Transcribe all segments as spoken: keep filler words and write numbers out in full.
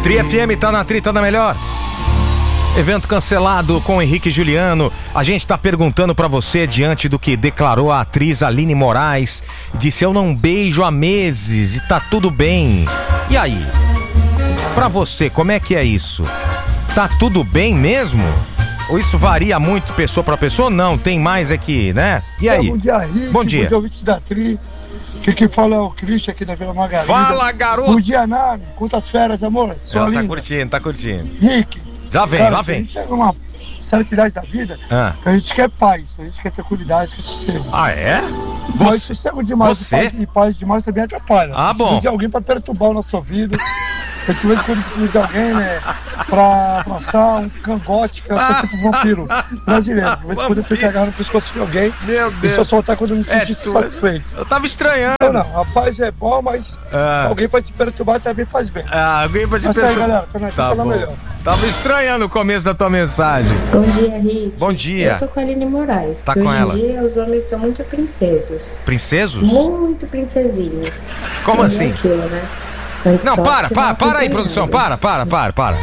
Tri F M tá na Tri, tá na melhor. Evento cancelado com Henrique e Juliano. A gente tá perguntando pra você diante do que declarou a atriz Aline Moraes. Disse: eu não beijo há meses e tá tudo bem. E aí? Pra você, como é que é isso? Tá tudo bem mesmo? Ou isso varia muito pessoa pra pessoa? Não, tem mais aqui, né? E aí? Bom dia, Henrique. Bom dia. Bom dia, ouvintes da Tri. Que que fala é o Cristian aqui da Vila Margarida. Fala, garoto! Bom dia, Nani. Quantas férias, amor? Ela tá curtindo, tá curtindo. Rick. Já vem, cara, lá vem. A gente chega numa certa idade da vida, ah. a gente quer paz, a gente quer tranquilidade, quer sossego. Ah, é? Mas Você? sossego demais Você? e paz demais também atrapalha. Ah, bom. Precisa de alguém pra perturbar o nosso ouvido. A gente vê quando precisa de alguém, né, pra abraçar um cangote, que é ah. tipo um vampiro brasileiro. De vez em quando eu tenho que agarrar no pescoço de alguém. Meu Deus. E só soltar quando eu me sentir é satisfeito. Eu tava estranhando. Não, não, a paz é bom, mas ah. alguém pra te perturbar também faz bem. Ah, alguém pra te mas perturbar. Aí, galera, tá, tá tá bom. melhor. Tava estranhando o começo da tua mensagem. Bom dia, Rick. Bom dia. Eu tô com a Aline Moraes. Tá com hoje ela. Hoje em dia os homens estão muito princesos. Princesos? Muito princesinhos. Como e assim? É aquilo, né? Antes não, só para, que para, não para aí, produção. Para, para, para, para.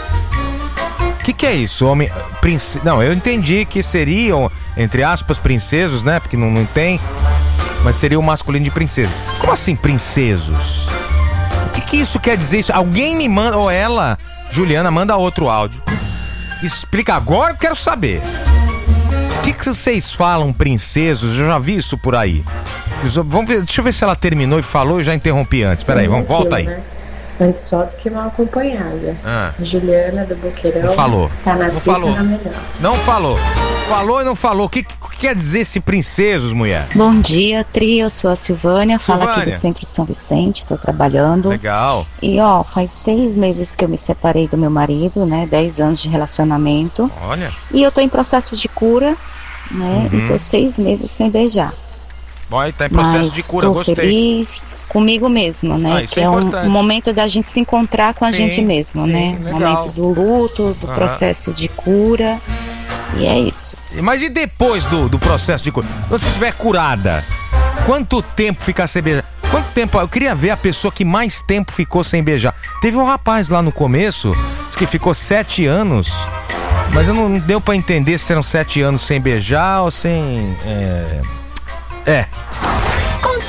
O que que é isso, homem? Prince... Não, eu entendi que seriam, entre aspas, princesos, né? Porque não, não tem. Mas seria o masculino de princesa. Como assim, princesos? O que que isso quer dizer? Isso? Alguém me manda, ou ela, Juliana, manda outro áudio. Explica agora, eu quero saber. O que que vocês falam, princesos? Eu já vi isso por aí. Vamos ver, deixa eu ver se ela terminou e falou. Eu já interrompi antes. Peraí, vamos, volta aí. Né? Antes só do que mal acompanhada. Ah. Juliana do Boqueirão. Não falou. Tá na não falou. Na melhor. Não falou. Falou e não falou. O que, que quer dizer esse princesos, mulher? Bom dia, Tri. Eu sou a Silvânia. Silvânia. Falo aqui do Centro de São Vicente. Tô trabalhando. Legal. E ó, faz seis meses que eu me separei do meu marido, né? Dez anos de relacionamento. Olha. E eu tô em processo de cura, né? Uhum. E tô seis meses sem beijar. Bom, aí tá em processo Mas de cura, tô gostei. Feliz comigo mesmo, né? Ah, isso que é, é importante. um momento da gente se encontrar com a sim, gente mesmo, sim, né? Legal. Momento do luto, do uhum. processo de cura. E é isso. Mas e depois do, do processo de cura? Quando você estiver curada, quanto tempo ficar sem beijar? Quanto tempo? Eu queria ver a pessoa que mais tempo ficou sem beijar. Teve um rapaz lá no começo, disse que ficou sete anos. Mas eu não, não deu pra entender se eram sete anos sem beijar ou sem... É... é.